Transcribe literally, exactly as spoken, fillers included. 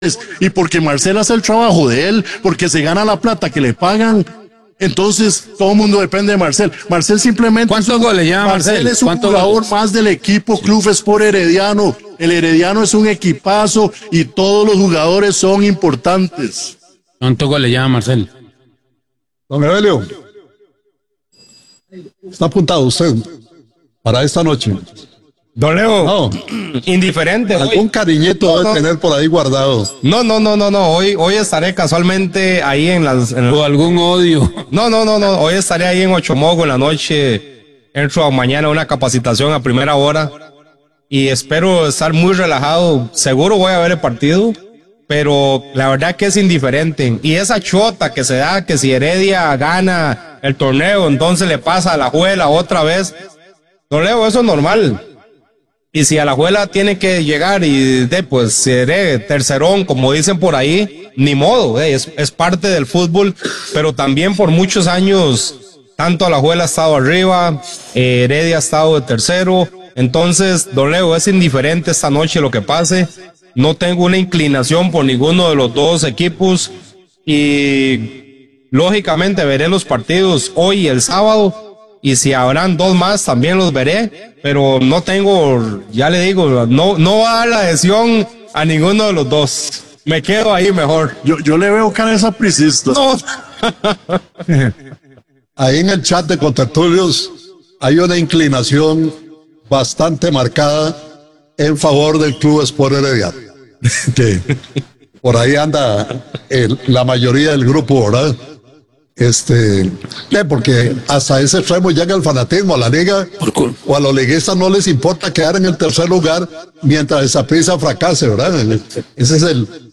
y porque Marcel hace el trabajo de él, porque se gana la plata que le pagan, entonces todo el mundo depende de Marcel. Marcel simplemente... ¿Cuántos goles lleva Marcel? Marcel es un jugador goles? más del equipo Club Sport Herediano. El Herediano es un equipazo y todos los jugadores son importantes. ¿Cuántos goles lleva Marcel? Don Evelio, está apuntado usted para esta noche. Don Leo, No, indiferente. algún cariñito No, debe no. tener por ahí guardado. No, no, no, no, no. Hoy, hoy estaré casualmente ahí en las. En ¿O algún odio? No, no, no, no. Hoy estaré ahí en Ochomogo en la noche. Entro mañana a una capacitación a primera hora y espero estar muy relajado. Seguro voy a ver el partido, pero la verdad que es indiferente. Y esa chota que se da, que si Heredia gana el torneo, entonces le pasa a la Juela otra vez. Don Leo, eso es normal. Y si a la Juela tiene que llegar y de, pues seré tercerón, como dicen por ahí, ni modo, eh, es, es parte del fútbol, pero también por muchos años, tanto a la Juela ha estado arriba, eh, Heredia ha estado de tercero. Entonces, don Leo, es indiferente esta noche lo que pase. No tengo una inclinación por ninguno de los dos equipos y lógicamente veré los partidos hoy y el sábado. Y si habrán dos más, también los veré, pero no tengo, ya le digo, no, no va a dar la adhesión a ninguno de los dos. Me quedo ahí mejor. Yo, yo le veo cara de sapricista. No. Ahí en el chat de contertulios hay una inclinación bastante marcada en favor del Club Sport Herediano. Que por ahí anda el- la mayoría del grupo, ¿verdad? Este, ¿qué? Porque hasta ese extremo llega el fanatismo a la liga, o a los liguistas no les importa quedar en el tercer lugar mientras esa prisa fracase, ¿verdad? Ese es el,